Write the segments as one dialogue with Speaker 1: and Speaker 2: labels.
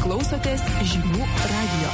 Speaker 1: Klausotės Žinių radijo.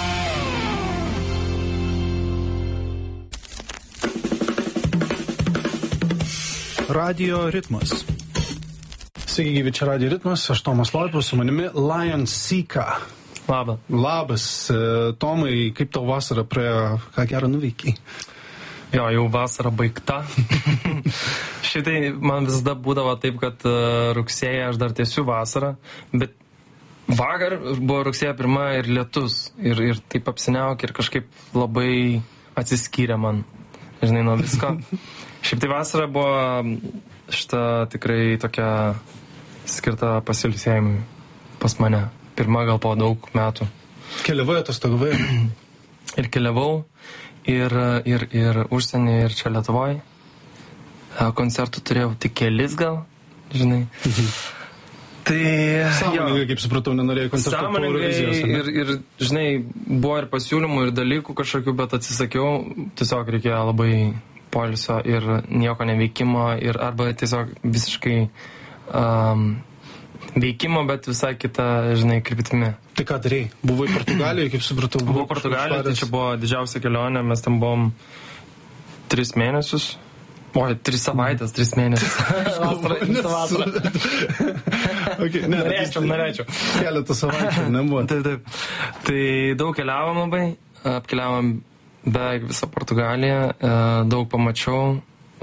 Speaker 2: Radio ritmas. Sveiki, gyvi, čia Radio ritmas, aš Tomas Loipas, su manimi Lion Sika. Labas, Tomai, kaip tau vasara praėjo, ką gerą nuveikiai?
Speaker 3: Jo, jau vasara baigta. Šitai man visada būdavo taip, kad rugsėje aš dar tiesiu vasarą, bet vakar buvo rugsėjo 1 ir lietus. Ir taip apsiniauk ir kažkaip labai atsiskyrė man, žinai, nuo visko. Šiaip tai vasara buvo šita tikrai tokia skirta pasilsėjimui pas mane. Pirma gal po daug metų.
Speaker 2: Keliavai, atostogavai?
Speaker 3: Ir keliavau, ir užsienį, ir čia Lietuvoje. Koncertų turėjau tik kelis gal, žinai. Tai...
Speaker 2: Sąmoningai, kaip supratau, nenorėjai koncertų po Eurovizijos.
Speaker 3: Ir, žinai, buvo ir pasiūlymų, ir dalykų kažkokių, bet atsisakiau. Tiesiog reikėjo labai poilsio ir nieko neveikimo, ir arba tiesiog visiškai veikimo, bet visai kita, žinai, kryptimi.
Speaker 2: Tai ką darei? Buvai Portugalijoje, kaip supratau?
Speaker 3: Buvau Portugalijoje, tai čia buvo didžiausia kelionė, mes tam buvom 3 mėnesius. Oi, 3 savaitės, 3 mėnesius.
Speaker 2: Okay,
Speaker 3: norėčiau.
Speaker 2: Keletą savaičių nebuvo.
Speaker 3: Taip. Tai daug keliavom labai, apkeliavom beveik visą Portugaliją, daug pamačiau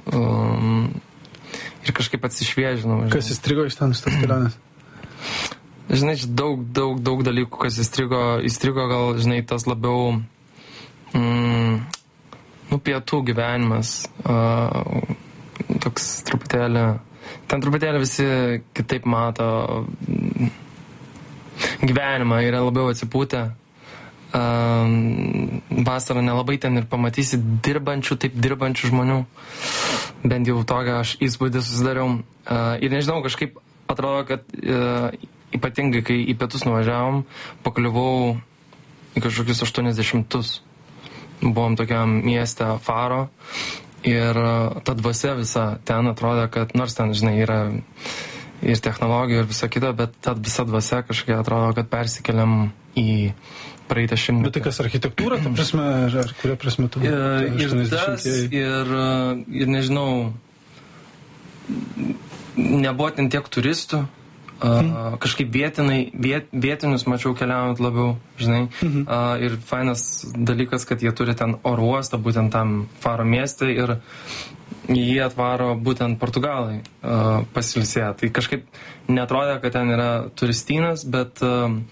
Speaker 3: ir kažkaip atsišviežinau.
Speaker 2: Kas įstrigo iš ten šitas kelionės?
Speaker 3: Žinai, daug dalykų, kas įstrigo gal, žinai, tas labiau pietų gyvenimas, toks truputėlį visi kitaip mato gyvenimą, yra labiau atsipūtę. Vasarą nelabai ten ir pamatysi dirbančių žmonių, bent jau tokią aš įspūdį susidariau. Ir nežinau, kažkaip atrodo, kad ypatingai, kai į pietus nuvažiavom, pakliuvau į kažkokius 80-tus. Buvom tokiam mieste Faro ir ta dvasia visa ten atrodo, kad nors ten, žinai, yra ir technologijų ir viso kito, bet ta visa dvasia kažkaip atrodo, kad persikeliam į praeitą šimtmetį.
Speaker 2: Bet tai kas architektūra, ta prasme, ar kuria prasme tu?
Speaker 3: Ir tas, ir nežinau, nebuvo ten tiek turistų. Kažkaip vietinius mačiau keliaujant labiau, žinai. Ir fainas dalykas, kad jie turi ten oro uostą, būtent tam Faro mieste, ir jie atvaro būtent Portugalai pasilsėję. Tai kažkaip netrodė, kad ten yra turistynas, bet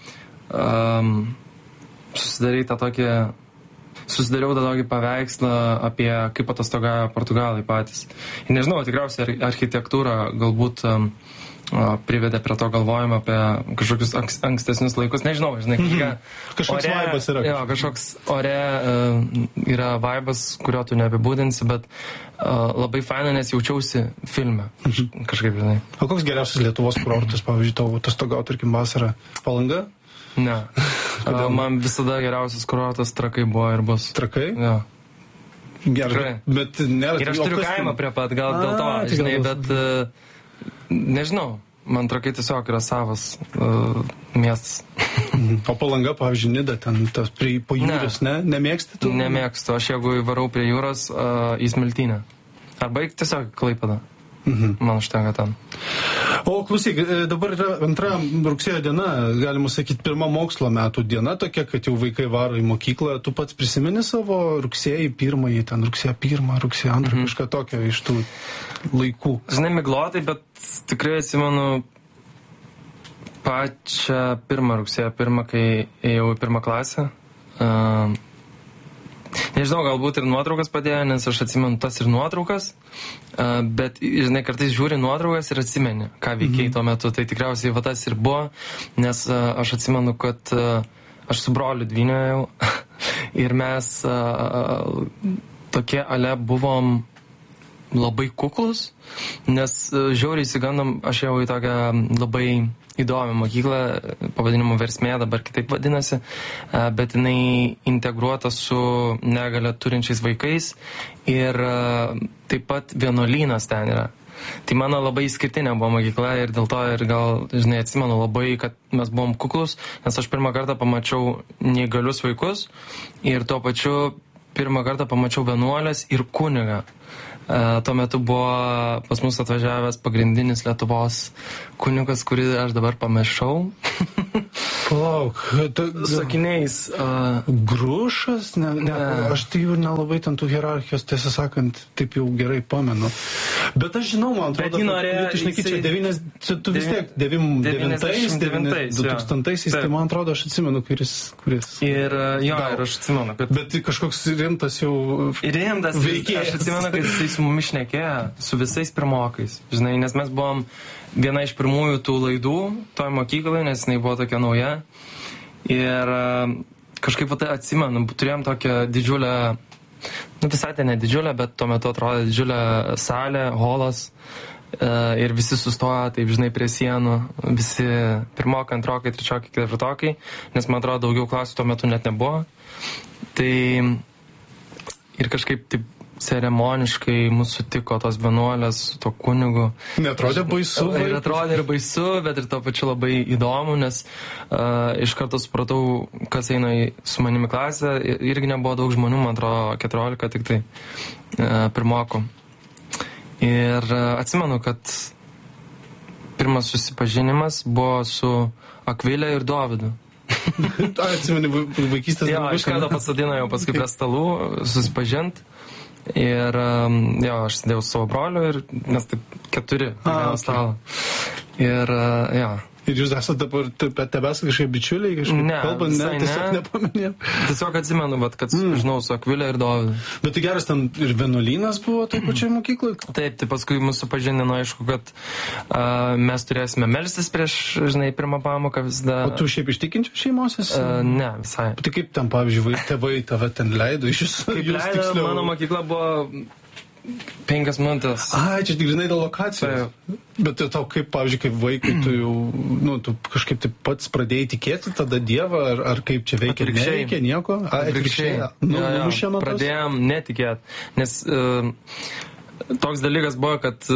Speaker 3: susidariau tą tokį paveikslą apie kaip atostogauja Portugalai patys. Ir nežinau, tikriausiai architektūra galbūt privedė prie to galvojimo apie kažkokius ankstesnius laikus. Nežinau, žinai,
Speaker 2: kažkoks vaibas yra.
Speaker 3: Jo, kažkoks ore yra vaibas, kurio tu neapibūdinsi, bet labai faina, nes jaučiausi filme. Kažkaip, žinai.
Speaker 2: O koks geriausias Lietuvos kurortas, pavyzdžiui, tavo atostogauti, tarkim, vasarą? Palanga?
Speaker 3: Ne. Man visada geriausias kurortas Trakai buvo ir bus.
Speaker 2: Trakai?
Speaker 3: Jo.
Speaker 2: Gerai. Bet nėra...
Speaker 3: Ir aš turiu kaimą prie pat, gal dėl to, žinai, bet... Nežinau, man Trakai tiesiog yra savas miestas.
Speaker 2: O Palanga, pavyzdžiui, Nida, ten tas prie jūros, ne? Nemėgsti tu?
Speaker 3: Nemėgstu, aš jeigu varau prie jūros į Smiltynę. Arba tiesiog Klaipėdą. Man užtenka ten.
Speaker 2: O klausyk, dabar yra 2 rugsėjo diena, galima sakyti, 1 mokslo metų diena, tokia, kad jau vaikai varo į mokyklą. Tu pats prisimeni savo rugsėjį 1, ten rugsėjo 1, rugsėjo 2, kažką tokio iš tų laikų?
Speaker 3: Žinai, miglotai, bet tikrai atsimenu pačią 1 rugsėjo 1, kai ėjau į 1 klasę. Nežinau, galbūt ir nuotraukas padėjo, nes aš atsimenu tas ir nuotraukas, bet, žinai, kartais žiūri nuotraukas ir atsimeni, ką veikiai tuo metu. Tai tikriausiai va tas ir buvo, nes aš atsimenu, kad aš su broliu dvynėjau ir mes tokie ale buvom labai kuklus, nes žiauriai įsigandom, aš jau į tokią labai įdomią mokyklą, pavadinimu Versmė, dabar kitaip vadinasi, bet jinai integruota su negalią turinčiais vaikais ir taip pat vienuolynas ten yra. Tai mano labai išskirtinė buvo mokykla ir dėl to ir gal, žinai, atsimenu labai, kad mes buvom kuklus, nes aš pirmą kartą pamačiau neįgalius vaikus ir tuo pačiu pirmą kartą pamačiau vienuolės ir kunigą. Tuo metu buvo pas mus atvažiavęs pagrindinis Lietuvos kunigas, kurį aš dabar pamiršau.
Speaker 2: Palauk,
Speaker 3: sakiniais.
Speaker 2: Grušas? Ne. Aš tai jau nelabai ten tų hierarchijos, tiesą sakant, taip jau gerai pamenu. Bet aš žinau, man atrodo, tu vis tiek 2000-aisiais, tai man atrodo, aš atsimenu, kuris.
Speaker 3: Ir aš atsimenu.
Speaker 2: Bet kažkoks rimtas jau
Speaker 3: veikėjas. Aš atsimenu, kad jis su mumis šnekėjo, su visais pirmokais. Žinai, nes mes buvom viena iš pirmųjų tų laidų toj mokyklai, nes jinai buvo tokia nauja. Ir kažkaip atsimenu, turėjom tokią didžiulę, visai tai ne didžiulę, bet tuo metu atrodė didžiulę salę, holas. Ir visi sustoja, taip žinai, prie sienų, visi pirmokai, antrokai, trečiokai, ketvirtokai, nes man atrodo daugiau klasių tuo metu net nebuvo. Tai ir kažkaip taip ceremoniškai mūsų sutiko tos vienuolės su to kunigu.
Speaker 2: Neatrodė baisu?
Speaker 3: Ir atrodė ir baisu, bet ir to pačiu labai įdomu, nes iš karto supratau, kas eina su manimi klasę. Irgi nebuvo daug žmonių, man atrodo 14 tik tai pirmokų. Ir atsimenu, kad pirmas susipažinimas buvo su Akvilė ir Dovydu.
Speaker 2: Atsimenu, vaikystės
Speaker 3: draugus. Jo, iš karto pasodino jau paskui prie stalų susipažint. Ir aš sėdėjau su savo broliu ir mes taip 4 stalą. Ir
Speaker 2: Ir jūs esate dabar tebes kažkaip bičiuliai, kažkaip kalbant, tiesiog nepaminėjau.
Speaker 3: Tiesiog atsimenu, kad žinau su Akvilė ir Dovydu.
Speaker 2: Bet tai geras, ten ir vienuolynas buvo toj pačioj mokyklai?
Speaker 3: Taip, tai paskui mūsų pažinino, aišku, kad mes turėsime melstis prieš, žinai, pirmą pamoką visada.
Speaker 2: O tu šiaip iš tikinčių šeimos esi?
Speaker 3: Ne, visai.
Speaker 2: Tai kaip ten, pavyzdžiui, tėvai tave ten leido iš jūsų?
Speaker 3: Kaip leido, mano mokykla buvo 5 minutės.
Speaker 2: Čia tik žinai dėl lokacijos. Bet tau kaip, pavyzdžiui, kaip vaikai, tu jau, tu kažkaip taip pats pradėjai tikėti tada Dievą, ar kaip čia veikia? Neveikia nieko?
Speaker 3: Atvirkščiai. Pradėjom netikėti. Nes toks dalykas buvo, kad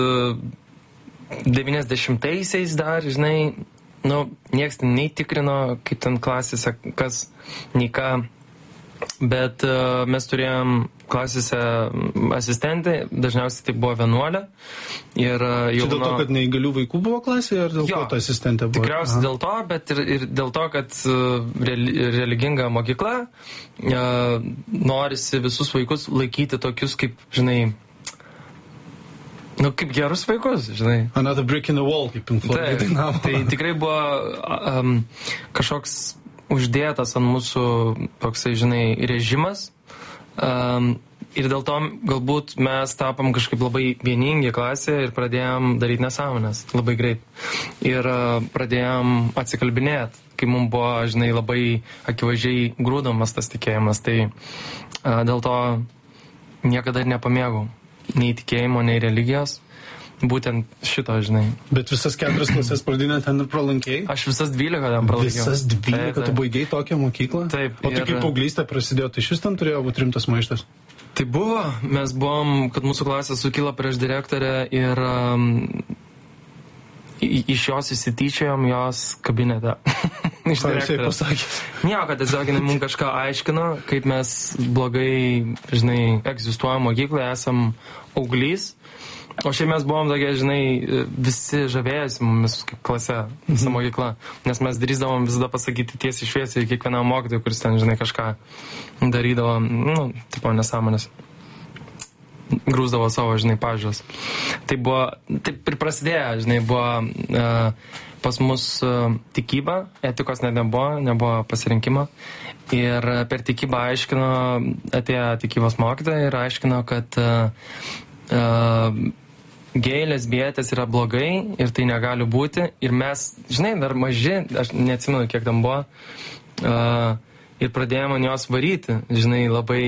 Speaker 3: 90-aisiais dar, žinai, nieks nei tikrino, kaip ten klasėse, kas, nei ką. Bet mes turėjom klasėse asistentę, dažniausiai tai buvo vienuolė.
Speaker 2: Čia dėl to, kad neįgalių vaikų buvo klasėje, ar dėl ko ta asistentė buvo?
Speaker 3: Tikriausiai dėl to, bet ir dėl to, kad religinga mokykla norisi visus vaikus laikyti tokius kaip, žinai, kaip gerus vaikus, žinai.
Speaker 2: Another brick in the wall, kaip Pink Floyd.
Speaker 3: Tai tikrai buvo kažkoks uždėtas ant mūsų toksai, žinai, režimas. Ir dėl to galbūt mes tapom kažkaip labai vieningi klasėje ir pradėjom daryti nesąmonės labai greit. Ir pradėjom atsikalbinėti, kai mums buvo, žinai, labai akivaizdžiai grūdamas tas tikėjimas. Tai dėl to niekada ir nepamėgau nei tikėjimo, nei religijos. Būtent šito, žinai.
Speaker 2: Bet visas 4 klasės pradinę ten ir pralankėjai?
Speaker 3: Aš visas 12 ten pralankiau.
Speaker 2: Visas 12? Tu baigiai tokią mokyklą?
Speaker 3: Taip.
Speaker 2: O tu kaip paauglystė prasidėjo, tai šis ten turėjo būti rimtas maištas?
Speaker 3: Tai buvo. Mes buvom, kad mūsų klasė sukilo prieš direktorę ir iš jos įsityčiojom jos kabinete. Iš direktorės. Nieko, kad tiesiog jinai mums kažką aiškino, kaip mes blogai, žinai, egzistuojam mokykloje, esam auglys. O šiaip mes buvom tokie, žinai, visi žavėjasi mumis kaip klase, visa mokykla, nes mes drįsdavom visada pasakyti tiesiai šviesiai kiekvienam mokytojui, kuris ten, žinai, kažką darydavo, tipo nesąmonės, grūsdavo savo, žinai, pažiūras. Tai buvo, taip ir prasidėjo, žinai, buvo pas mus tikyba, etikos net nebuvo pasirinkimo ir per tikybą aiškino, atėjo tikybos mokytoja ir aiškino, kad gėjai, lesbietės yra blogai ir tai negali būti. Ir mes, žinai, dar maži, aš neatsimenu, kiek tam buvo, ir pradėjome ant jos varyti, žinai, labai,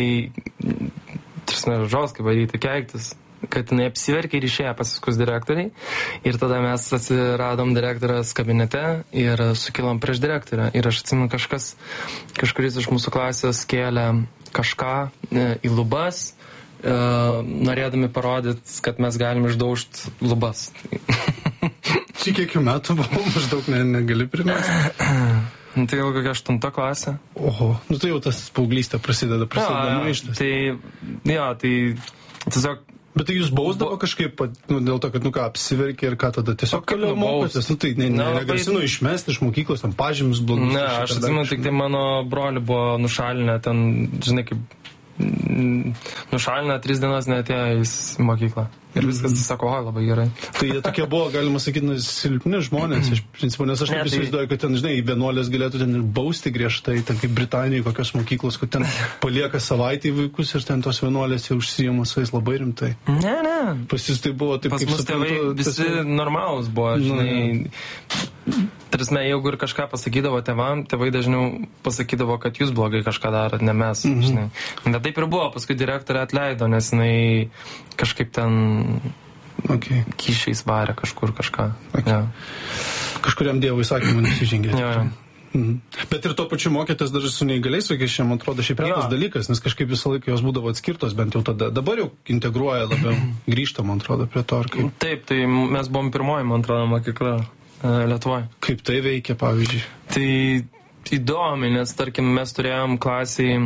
Speaker 3: žoskai varyti, keiktis, kad jinai apsiverkė ir išėjo pasiskus direktoriai. Ir tada mes atsiradom direktorės kabinete ir sukilom prieš direktorę. Ir aš atsimenu, kažkuris iš mūsų klasės kėlė kažką į lubas, norėdami parodyti, kad mes galim išdaužti lubas.
Speaker 2: Čia kiek metų buvo, maždaug negali primesti.
Speaker 3: Tai jau kokia 8 klasė.
Speaker 2: Oho, nu tai jau tas paauglystė prasideda maištas.
Speaker 3: Tai tiesiog...
Speaker 2: Bet tai jūs bausdavo kažkaip, dėl to, kad, apsiverkė ir ką tada tiesiog toliau mokotės, tai negrasino išmesti iš mokyklos, tam pažymius blogus.
Speaker 3: Ne, aš atsimenu, tik tai mano broli buvo nušalinę ten, žinai, kaip nušalinę 3 dienas neatėjo į mokyklą. Ir viskas, sako, labai gerai.
Speaker 2: Tai jie tokie buvo, galima sakyti, silpni žmonės, iš principo, nes aš taip įsivaizduoju, kad ten, žinai, vienuolės galėtų ten ir bausti griežtai, ten kaip Britanijoje kokios mokyklos, kad ten palieka savaitę vaikus ir ten tos vienuolės jau užsijama su jais labai rimtai.
Speaker 3: Ne.
Speaker 2: Pas jūs tai buvo taip,
Speaker 3: kaip suprantu. Pas mus tėvai visi normalūs buvo, žinai. Tarsi, jeigu ir kažką pasakydavo tėvam, tėvai dažniau pasakydavo, kad jūs blogai kažką darot, ne mes, žinai. Bet taip ir buvo, paskui direktorė atleido, nes jinai kažkaip ten kyšiais varė kažkur kažką. Ja.
Speaker 2: Kažkuriam dievui įsakymų nesižengė.
Speaker 3: Ja.
Speaker 2: Bet ir tuo pačiu mokėtės dar su neįgaliais vaikais, čia, man atrodo, šiaip retas dalykas, nes kažkaip visą laiką jos būdavo atskirtos, bent jau tada. Dabar jau integruoja labiau, grįžta, man atrodo, prie to.
Speaker 3: Taip, tai mes buvom pirmoji, man atrodo, mokykla Lietuvoje.
Speaker 2: Kaip tai veikia, pavyzdžiui?
Speaker 3: Tai įdomi, nes, tarkim, mes turėjom klasiai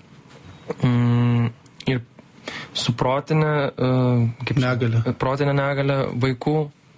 Speaker 3: ir su protinė negalė vaikų.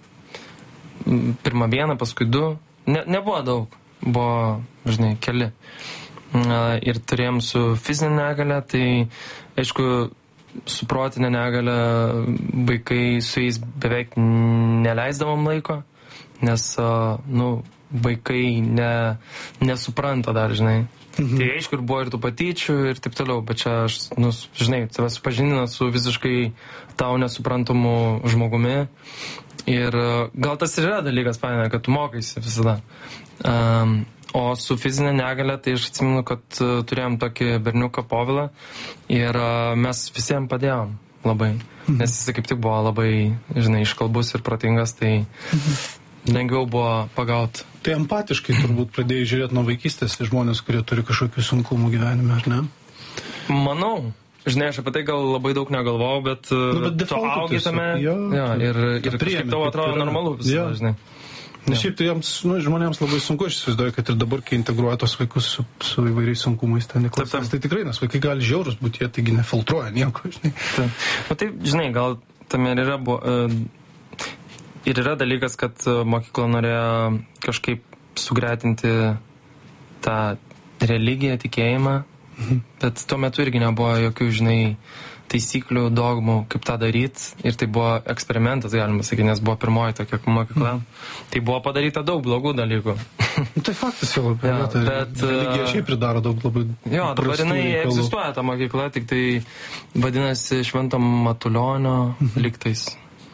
Speaker 3: Pirmą vieną, paskui 2. Nebuvo daug, buvo, žinai, keli. Ir turėjom su fizinė negalė, tai, aišku, su protinė negalė vaikai su jais beveik neleisdavom laiko, nes, vaikai nesupranta dar, žinai. Tai aišku, ir buvo ir tų patyčių ir taip toliau, bet čia aš, žinai, tave supažindina su visiškai tau nesuprantamu žmogumi ir gal tas ir yra dalykas, paėmė, kad tu mokaisi visada. O su fizinė negalė, tai aš atsimenu, kad turėjom tokį berniuką Povilą ir mes visiems padėjom labai, nes jis kaip tik buvo labai, žinai, iškalbus ir protingas, tai lengviau buvo pagauti.
Speaker 2: Tai empatiškai turbūt pradėjai žiūrėti nuo vaikystės į žmonės, kurie turi kažkokių sunkumų gyvenime, ar ne?
Speaker 3: Manau. Žinai, aš apie tai gal labai daug negalvojau, bet tu augi tame ir kažkaip tau atrodo normalu visada, žinai.
Speaker 2: Nes šiaip tai žmonėms labai sunku, aš įsivaizduoju, kad ir dabar, kai integruoja tos vaikus su įvairiais sunkumais ten į klases, tai tikrai, nes vaikai gali žiaurus būti, jie taigi nefiltruoja nieko, žinai.
Speaker 3: Tai, žinai, gal tame ir yra ir yra dalykas, kad mokykla norėjo kažkaip sugretinti tą religiją, tikėjimą, bet tuo metu irgi nebuvo jokių, žinai, taisyklių, dogmų, kaip tą daryti. Ir tai buvo eksperimentas, galima sakyti, nes buvo pirmoji tokia mokykla. Tai buvo padaryta daug blogų dalykų.
Speaker 2: Tai faktas jau labai, bet religija šiaip pridaro daug labai prastų reikalų.
Speaker 3: Jo, dabar jinai egzistuoja ta mokykla, tik tai vadinasi Švento Matulionio lygtais.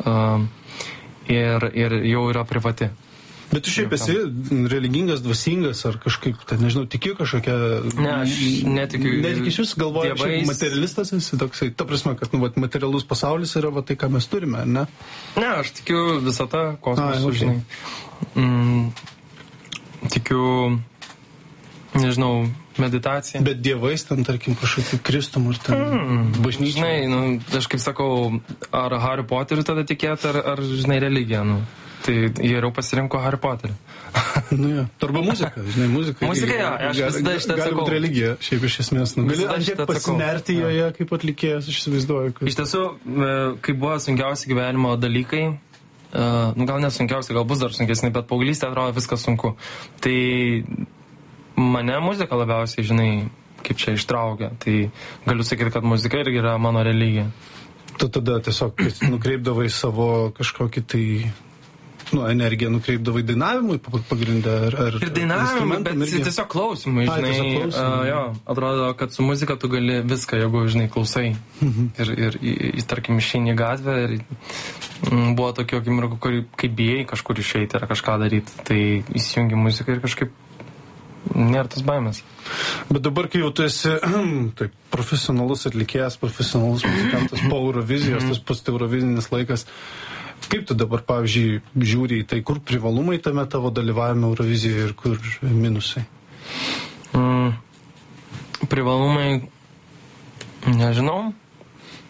Speaker 3: Ir jau yra privati.
Speaker 2: Bet tu šiaip esi religingas, dvasingas, ar kažkaip, nežinau, tiki kažkokia...
Speaker 3: Ne, aš netikiu.
Speaker 2: Netiki šis galvoja, šiaip materialistas esi toksai, ta prasme, kad materialus pasaulis yra tai, ką mes turime, ne?
Speaker 3: Ne, aš tikiu visata, kosmosu, žinai. Tikiu, nežinau, meditacija.
Speaker 2: Bet dievais ten, tarkim, kažkokį Kristum ar ten bažnyčią.
Speaker 3: Žinai, aš kaip sakau, ar Harry Potteriu tada tikėti, ar žinai, religiją, Tai jie jau pasirinko Harry Potterį.
Speaker 2: Arba muzika, žinai, muzika.
Speaker 3: Muzika, aš visada iš tą sakau.
Speaker 2: Gali būti religija, šiaip iš esmės. Gali pasinerti joje kaip atlikėjas, aš įsivaizduoju.
Speaker 3: Iš tiesų, kai buvo sunkiausi gyvenimo dalykai, gal nesunkiausi, gal bus dar sunkesni, bet paauglystė atrodo viskas sunku. Tai mane muzika labiausiai, žinai, kaip čia ištraukia. Tai galiu sakyti, kad muzika irgi yra mano religija.
Speaker 2: Tu tada tiesiog nukreipdavai savo kažkokį tai... energiją nukreipdavai dainavimui pagrindę ar
Speaker 3: ir dainavimui, bet tiesiog klausimui, žinai. Atrodo, kad su muzika tu gali viską, jeigu, žinai, klausai. Ir tarkim, išeini į gatvę ir buvo tokio akimirko, kai bijai kažkur išeiti ar kažką daryti, tai įsijungi muziką ir kažkaip nėra tas baimės.
Speaker 2: Bet dabar, kai jau tu esi taip, profesionalus atlikėjas, profesionalus muzikantas po Eurovizijos, tas post-eurovizinis laikas, kaip tu dabar, pavyzdžiui, žiūri į tai, kur privalumai tame tavo dalyvavime Eurovizijoje ir kur minusai?
Speaker 3: Privalumai, nežinau.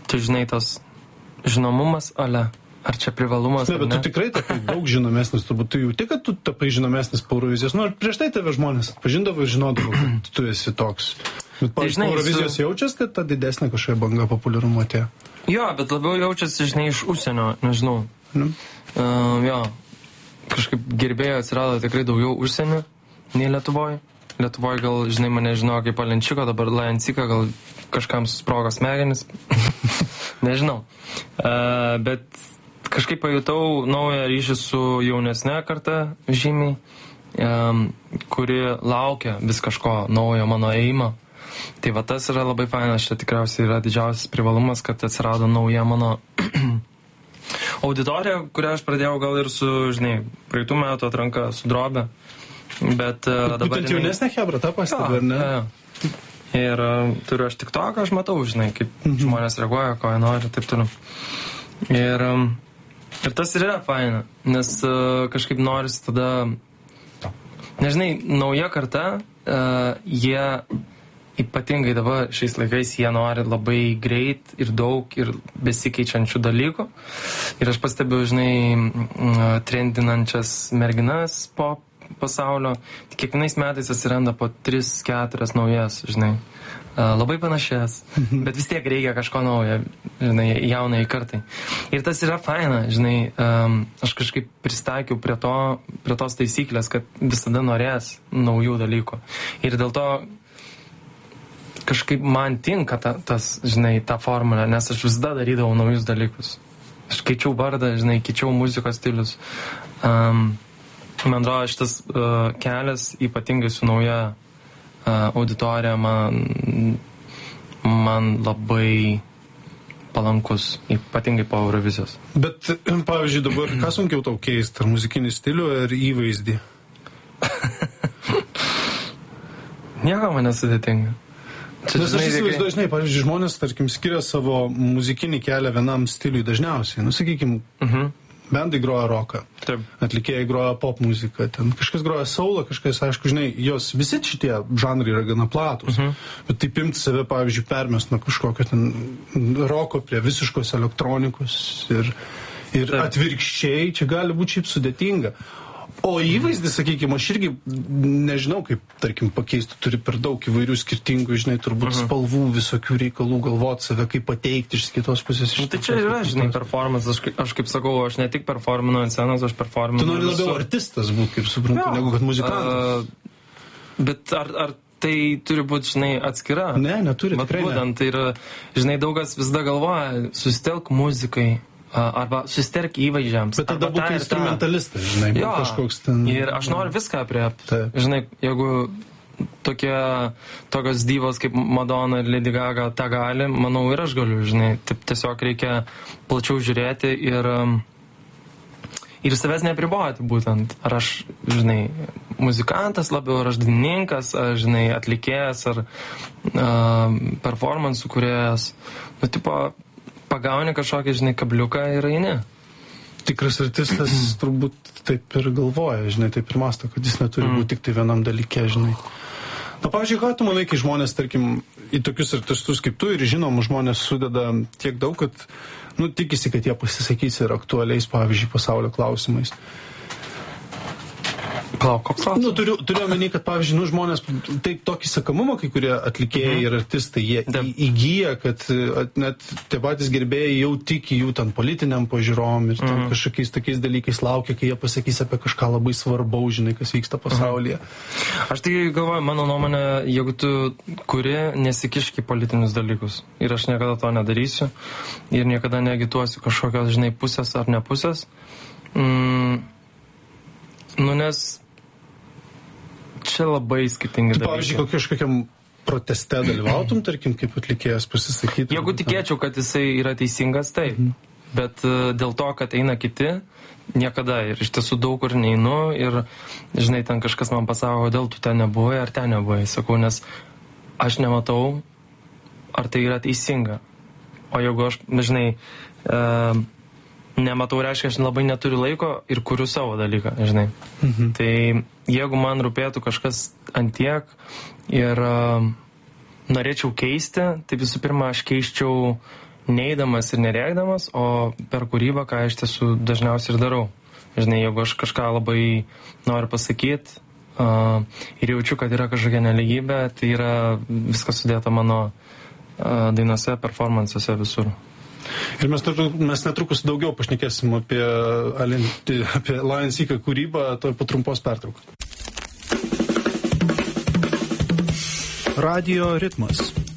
Speaker 3: tu žinai, tas žinomumas, ar čia privalumas,
Speaker 2: ne, bet tu tikrai tapai daug žinomesnis, turbūt tu jauti, kad tu tapai žinomesnis po Eurovizijos. Nu, prieš tai tave žmonės atpažindavo ir žinodavo, kad tu esi toks. Bet po Eurovizijos jaučias, kad ta didesnė kažkokia banga populiarumo atėjo?
Speaker 3: Jo, bet labiau jaučiasi, žinai, iš užsienio, nežinau. Jo, kažkaip gerbėjų atsirado tikrai daugiau užsienio nei Lietuvoje. Lietuvoje gal, žinai, mane žinojo kaip Alenčiko, dabar Lajancika, gal kažkam susprogo smegenis. Nežinau. Bet kažkaip pajutau naują ryšį su jaunesne karta žymiai, kuri laukia vis kažko naujo mano ėjimo. Tai va tas yra labai fainas, čia tikriausiai yra didžiausias privalumas, kad atsirado nauja mano auditorija, kurią aš pradėjau gal ir su, žinai, praeitų metų atranka su Drobe. Bet dabar...
Speaker 2: Būtent jaunesnė hebra, tą pastebi, ar ne?
Speaker 3: Ja. Ir turiu aš TikToką, aš matau, žinai, kaip žmonės reaguoja, ko jie nori, taip toliau. Ir tas ir yra faina, nes kažkaip norisi tada, nežinai, nauja karta, jie ypatingai dabar šiais laikais, jie nori labai greit ir daug ir besikeičiančių dalykų. Ir aš pastebiu, žinai, trendinančias merginas pop pasaulio. Kiekvienais metais atsiranda po 3-4 naujas, žinai, labai panašias, bet vis tiek reikia kažko naujo, žinai, jaunai kartai. Ir tas yra faina, žinai, aš kažkaip pristaikiau prie tos taisyklės, kad visada norės naujų dalykų. Ir dėl to kažkaip man tinka tas, žinai, ta formulė, nes aš visada darydavau naujus dalykus. Aš keičiau vardą, žinai, keičiau muzikos stilius. Man atrodo, šitas kelias, ypatingai su nauja auditorija, man labai palankus, ypatingai po Eurovizijos.
Speaker 2: Bet, pavyzdžiui, dabar, ką sunkiau tau keisti, ar muzikinį stilių, ar įvaizdį?
Speaker 3: Nieko man nesudėtinga.
Speaker 2: Nes aš įsivaizduoju, žinai, pavyzdžiui, žmonės, tarkim, skiria savo muzikinį kelią vienam stiliui dažniausiai. Nu, sakykim, bendai groja roką, atlikėjai groja pop muziką, ten kažkas groja soulą, kažkas, aišku, žinai, jos visi šitie žanrai yra gana platus, bet taip imti save, pavyzdžiui, permest nuo kažkokio ten roko prie visiškos elektronikos ir atvirkščiai, čia gali būti šiaip sudėtinga. O įvaizdį, sakykime, aš irgi nežinau, kaip, tarkim, pakeisti, turi per daug įvairių skirtingų, žinai, turbūt spalvų, visokių reikalų, galvoti save, kaip pateikti iš kitos pusės.
Speaker 3: Tai čia yra, žinai, performance, aš kaip sakau, aš ne tik performinu ant scenos, aš performinu...
Speaker 2: Tu nori labiau artistas būti, kaip suprantu, negu kad muzikantas.
Speaker 3: Bet ar tai turi būti, žinai, atskira?
Speaker 2: Ne, neturi, tikrai ne.
Speaker 3: Būtent, tai yra, žinai, daugas visada galvoja, susitelk muzikai, arba susitelk įvaizdžiams.
Speaker 2: Bet tada būtų instrumentalistas, žinai, kažkoks ten...
Speaker 3: Ir aš noriu viską apriepti. Žinai, jeigu tokios divos kaip Madonna ir Lady Gaga tą gali, manau ir aš galiu, žinai. Taip tiesiog reikia plačiau žiūrėti ir savęs neapriboti būtent. Ar aš, žinai, muzikantas labiau, ar aš dainininkas, ar, žinai, atlikėjas, ar performansų kūrėjas. Nu, tipo, pagauni kažkokį, žinai, kabliuką ir eini.
Speaker 2: Tikras artistas turbūt taip ir galvoja, žinai, taip ir mąsto, kad jis neturi būti tik tai vienam dalyke, žinai. Na, pavyzdžiui, ką tu manai, kai žmonės, tarkim, į tokius artistus kaip tu ir žinomų žmonės sudeda tiek daug, kad, nu, tikisi, kad jie pasisakys ir aktualiais, pavyzdžiui, pasaulio klausimais.
Speaker 3: Palauk, koks klausimas?
Speaker 2: Nu, turiu omeny, kad, pavyzdžiui, nu, žmonės, tai tokį sakamumą, kai kurie atlikėjai ir artistai, jie įgyja, kad net tie patys gerbėjai jau tiki jų ten politiniam pažiūrom ir ten kažkokiais tokiais dalykais laukia, kai jie pasakys apie kažką labai svarbaus, žinai, kas vyksta pasaulyje.
Speaker 3: Aš tai galvoju, mano nuomonė, jeigu tu kuri, nesikišk į politinius dalykus. Ir aš niekada to nedarysiu. Ir niekada neagituosiu kažkokios, žinai, pusės ar ne pusės. Nu, nes čia labai skirtingi dalykai.
Speaker 2: Pavyzdžiui, kažkokiam proteste dalyvautum, tarkim, kaip atlikėjas pasisakytų?
Speaker 3: Jeigu tikėčiau, kad jisai yra teisingas, taip. Bet dėl to, kad eina kiti, niekada. Ir iš tiesų daug kur neinu ir, žinai, ten kažkas man pasako, kodėl tu ten nebuvai ar ten nebuvai. Sakau, nes aš nematau, ar tai yra teisinga. O jeigu aš, žinai, nematau, reiškia, aš labai neturiu laiko ir kuriu savo dalyką, žinai. Tai jeigu man rūpėtų kažkas antiek ir norėčiau keisti, tai visų pirma, aš keiščiau neeidamas ir nerėkdamas, o per kūrybą, ką iš tiesų dažniausiai ir darau. Žinai, jeigu aš kažką labai noriu pasakyti ir jaučiu, kad yra kažkokia nelygybė, tai yra viskas sudėta mano dainose, performansuose visur.
Speaker 2: Ir mes netrukus daugiau pašnekėsim apie Lion Seeker kūrybą, to po trumpos pertraukos. Radio ritmas.